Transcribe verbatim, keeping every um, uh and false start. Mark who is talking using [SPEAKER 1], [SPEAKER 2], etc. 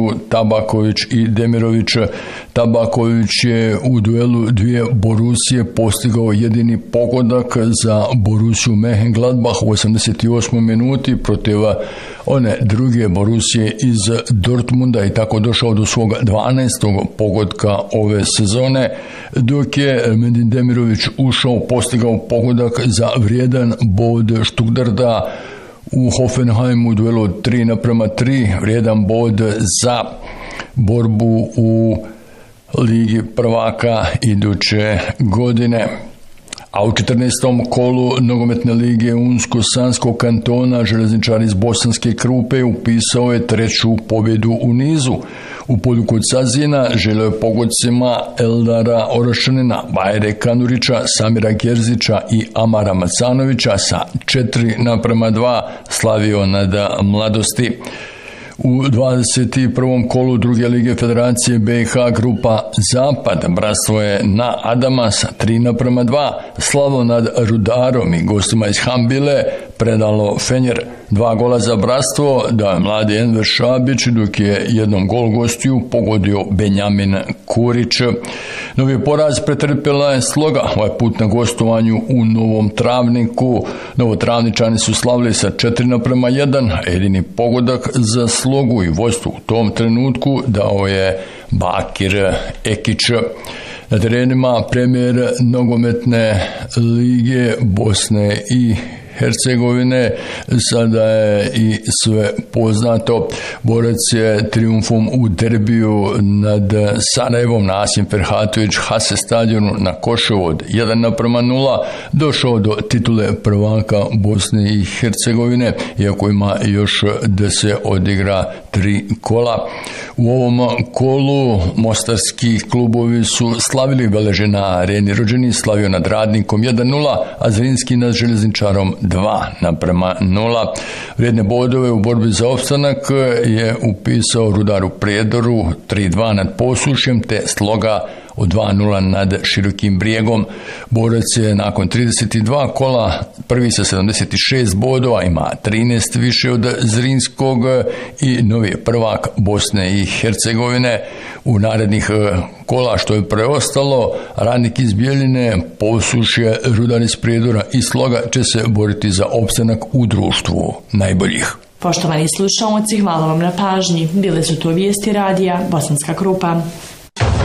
[SPEAKER 1] između Tabaković i Demirović. Tabaković je u duelu dvije Borusije postigao jedini pogodak za Borussiju Mönchengladbach u osamdeset osmoj minuti protiv one druge Borusije iz Dortmunda i tako došao do svog dvanaestog pogodka ove sezone, dok je Medin Demirović ušao, postigao pogodak za vrijedan bod Stuttgarta u Hoffenheimu u duelu od tri naprema tri, vrijedan bod za borbu u Ligi prvaka iduće godine. A u četrnaestom kolu nogometne lige Unsko-Sanskog kantona železničar iz Bosanske Krupe upisao je treću pobjedu u nizu. U podu kod Sazina želio je pogodcima Eldara Orašanina, Bajre Kanurića, Samira Gerzića i Amara Macanovića sa četiri naprema dva slavio nad Mladosti. U dvadeset prvom kolu druge lige Federacije B i H grupa Zapad bratstvo je na Adama sa tri naprema dva slavo nad Rudarom i gostima iz Hambile predalo Fenjer. Dva gola za bratstvo dao je mladi Enver Šabić, dok je jednom gol gostiju pogodio Benjamin Kurić. Novi poraz pretrpjela je Sloga, ovaj put na gostovanju u Novom Travniku. Novotravničani su slavili sa četiri naprema jedan, jedini pogodak za Slogu i vodstvo u tom trenutku dao je Bakir Ekić. Na terenima premijer nogometne lige Bosne i Hercegovine sada je i sve poznato. Borac je triumfom u derbiju nad Sarajevom na Asim Ferhatović Hase stadionu na Koševu od jedan naprema nula došao do titule prvaka Bosne i Hercegovine, iako ima još da se odigra tri kola. U ovom kolu mostarski klubovi su slavili, Veleže na Areni Rođeni slavio nad Radnikom jedan nula, a Zrinski nad Železničarom dva naprema nula. Vrijedne bodove u borbi za opstanak je upisao Rudar u Prijedoru tri dva nad Posušjem te Sloga od dva nula nad Širokim Brijegom. Borac je nakon trideset dva kola prvi sa sedamdeset šest bodova, ima trinaest više od Zrinskog i novi je prvak Bosne i Hercegovine. U narednih kola što je preostalo, Radnik iz Bjeljine, Posušje, Rudar iz Prijedora i Sloga će se boriti za opstanak u društvu najboljih.
[SPEAKER 2] Poštovani slušalci, hvala vam na pažnji. Bile su to vijesti radija Bosanska Krupa.